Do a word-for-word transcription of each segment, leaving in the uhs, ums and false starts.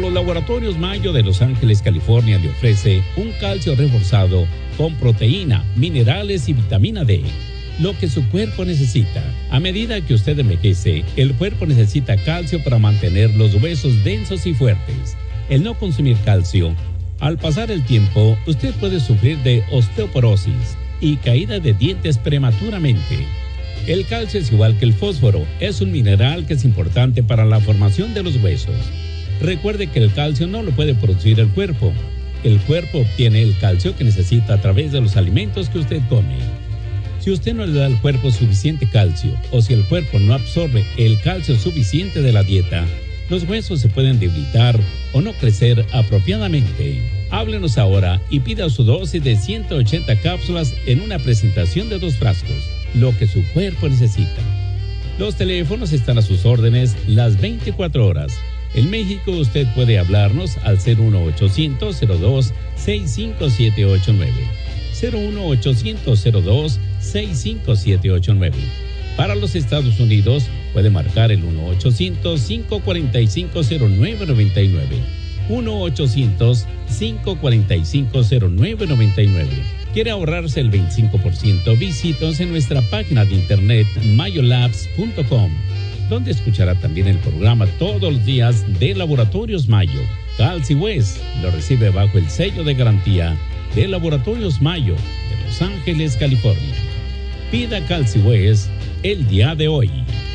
Los Laboratorios Mayo de Los Ángeles, California, le ofrece un calcio reforzado con proteína, minerales y vitamina D, lo que su cuerpo necesita. A medida que usted envejece, el cuerpo necesita calcio para mantener los huesos densos y fuertes. El no consumir calcio, al pasar el tiempo, usted puede sufrir de osteoporosis y caída de dientes prematuramente. El calcio es igual que el fósforo, es un mineral que es importante para la formación de los huesos. Recuerde que el calcio no lo puede producir el cuerpo. El cuerpo obtiene el calcio que necesita a través de los alimentos que usted come. Si usted no le da al cuerpo suficiente calcio o si el cuerpo no absorbe el calcio suficiente de la dieta, los huesos se pueden debilitar o no crecer apropiadamente. Háblenos ahora y pida su dosis de ciento ochenta cápsulas en una presentación de dos frascos, lo que su cuerpo necesita. Los teléfonos están a sus órdenes las veinticuatro horas. En México usted puede hablarnos al cero uno ochocientos cero dos seis cinco siete ocho nueve. cero uno ochocientos cero dos seis cinco siete ocho nueve. Para los Estados Unidos puede marcar el uno ochocientos cinco cuatro cinco cero nueve nueve nueve. uno ochocientos cinco cuatro cinco cero nueve nueve nueve. ¿Quiere ahorrarse el veinticinco por ciento? Visítenos en nuestra página de internet mayolabs punto com, donde escuchará también el programa todos los días de Laboratorios Mayo. CalciWest lo recibe bajo el sello de garantía de Laboratorios Mayo de Los Ángeles, California. Pida CalciWest el día de hoy.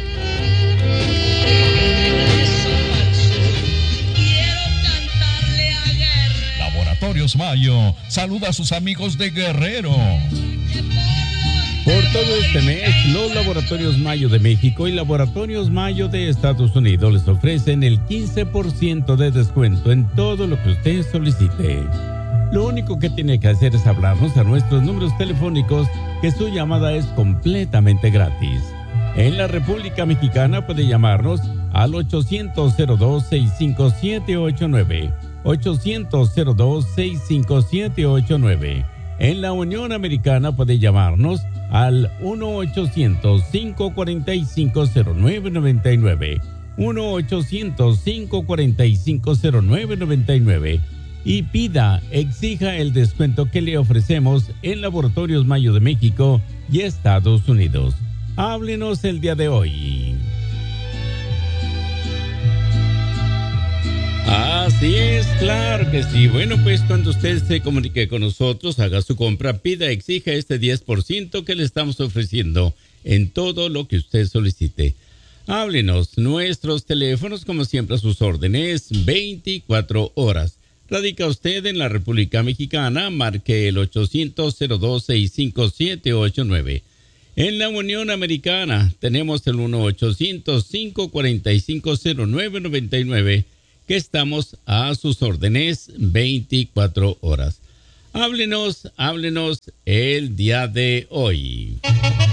Laboratorios Mayo saluda a sus amigos de Guerrero. Por todo este mes, los Laboratorios Mayo de México y Laboratorios Mayo de Estados Unidos les ofrecen el quince por ciento de descuento en todo lo que usted solicite. Lo único que tiene que hacer es hablarnos a nuestros números telefónicos, que su llamada es completamente gratis. En la República Mexicana puede llamarnos al ochocientos cero dos seis cinco siete ocho nueve, ochocientos cero dos seis cinco siete ocho nueve. En la Unión Americana puede llamarnos al uno ochocientos cinco cuatro cinco cero nueve nueve nueve, uno ochocientos cinco cuatro cinco cero nueve nueve nueve, y pida, exija el descuento que le ofrecemos en Laboratorios Mayo de México y Estados Unidos. Háblenos el día de hoy. Así es, claro que sí. Bueno, pues cuando usted se comunique con nosotros, haga su compra, pida, exija este diez por ciento que le estamos ofreciendo en todo lo que usted solicite. Háblenos, nuestros teléfonos, como siempre, a sus órdenes, veinticuatro horas. Radica usted en la República Mexicana, marque el ochocientos cero dos seis cinco siete ocho nueve. En la Unión Americana tenemos el uno ochocientos cinco cuatro cinco cero nueve nueve nueve, que estamos a sus órdenes veinticuatro horas. Háblenos, háblenos el día de hoy.